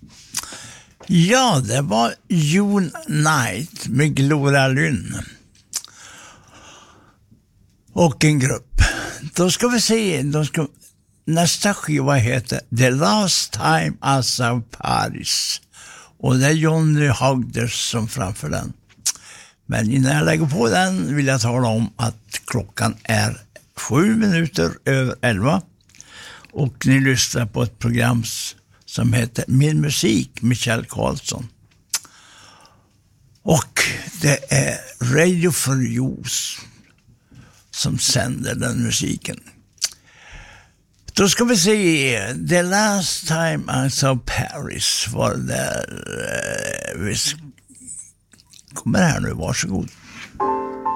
Ja, det var June Night med Gloria Lynn. Och en grupp. Då ska vi se, nästa skiva heter The Last Time I Saw Paris. Och det är Johnny Hagders som framför den. Men innan jag lägger på den vill jag tala om att klockan är 7:07. Och ni lyssnar på ett program som heter Min musik med Kjell Karlsson. Och det är Radio for Youth som sänder den musiken. Då ska vi se, The Last Time I Saw Paris var där. Vi kommer här nu, varsågod.